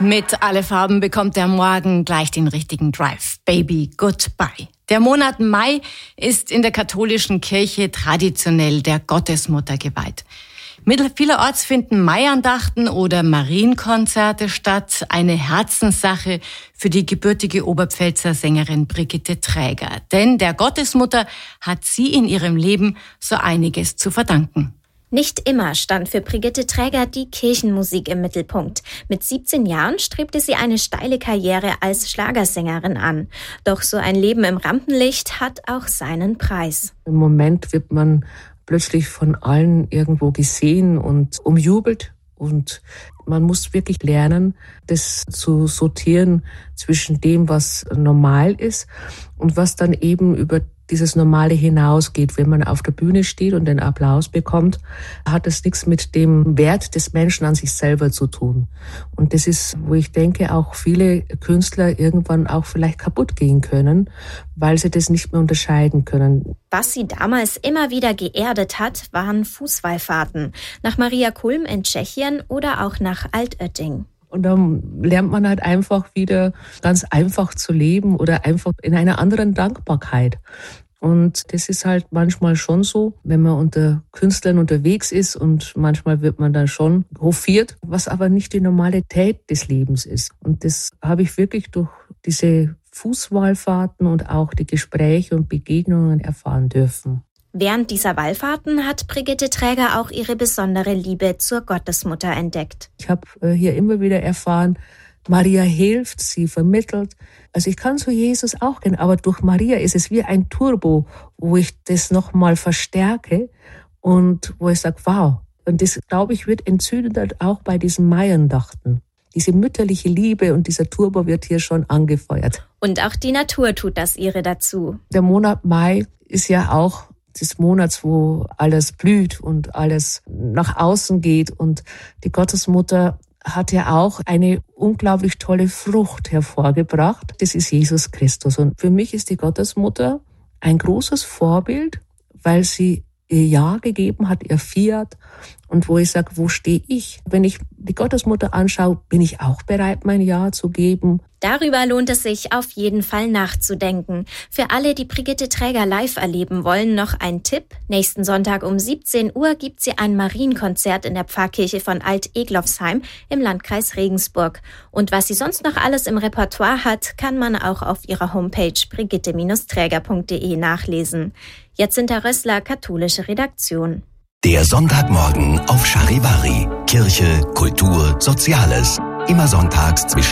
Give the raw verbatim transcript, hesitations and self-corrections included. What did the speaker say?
Mit Alle Farben bekommt der Morgen gleich den richtigen Drive. Baby, goodbye. Der Monat Mai ist in der katholischen Kirche traditionell der Gottesmutter geweiht. Vielerorts finden Maiandachten oder Marienkonzerte statt. Eine Herzenssache für die gebürtige Oberpfälzer Sängerin Brigitte Träger. Denn der Gottesmutter hat sie in ihrem Leben so einiges zu verdanken. Nicht immer stand für Brigitte Träger die Kirchenmusik im Mittelpunkt. Mit siebzehn Jahren strebte sie eine steile Karriere als Schlagersängerin an. Doch so ein Leben im Rampenlicht hat auch seinen Preis. Im Moment wird man plötzlich von allen irgendwo gesehen und umjubelt. Und man muss wirklich lernen, das zu sortieren zwischen dem, was normal ist und was dann eben über dieses Normale hinausgeht. Wenn man auf der Bühne steht und den Applaus bekommt, hat es nichts mit dem Wert des Menschen an sich selber zu tun. Und das ist, wo ich denke, auch viele Künstler irgendwann auch vielleicht kaputt gehen können, weil sie das nicht mehr unterscheiden können. Was sie damals immer wieder geerdet hat, waren Fußwallfahrten. Nach Maria Kulm in Tschechien oder auch nach Altötting. Und dann lernt man halt einfach wieder ganz einfach zu leben oder einfach in einer anderen Dankbarkeit. Und das ist halt manchmal schon so, wenn man unter Künstlern unterwegs ist und manchmal wird man dann schon hofiert, was aber nicht die Normalität des Lebens ist. Und das habe ich wirklich durch diese Fußwallfahrten und auch die Gespräche und Begegnungen erfahren dürfen. Während dieser Wallfahrten hat Brigitte Träger auch ihre besondere Liebe zur Gottesmutter entdeckt. Ich habe hier immer wieder erfahren, Maria hilft, sie vermittelt. Also ich kann zu Jesus auch gehen, aber durch Maria ist es wie ein Turbo, wo ich das nochmal verstärke und wo ich sage, wow. Und das, glaube ich, wird entzündet auch bei diesen Maiandachten. Diese mütterliche Liebe und dieser Turbo wird hier schon angefeuert. Und auch die Natur tut das ihre dazu. Der Monat Mai ist ja auch des Monats, wo alles blüht und alles nach außen geht. Und die Gottesmutter hat ja auch eine unglaublich tolle Frucht hervorgebracht. Das ist Jesus Christus. Und für mich ist die Gottesmutter ein großes Vorbild, weil sie ihr Ja gegeben hat, ihr Fiat. Und wo ich sage, wo stehe ich? Wenn ich die Gottesmutter anschaue, bin ich auch bereit, mein Ja zu geben. Darüber lohnt es sich auf jeden Fall nachzudenken. Für alle, die Brigitte Träger live erleben wollen, noch ein Tipp. Nächsten Sonntag um siebzehn Uhr gibt sie ein Marienkonzert in der Pfarrkirche von Alt-Eglofsheim im Landkreis Regensburg. Und was sie sonst noch alles im Repertoire hat, kann man auch auf ihrer Homepage brigitte träger punkt de nachlesen. Jacinta Rössler, katholische Redaktion. Der Sonntagmorgen auf Charivari. Kirche, Kultur, Soziales. Immer sonntags zwischen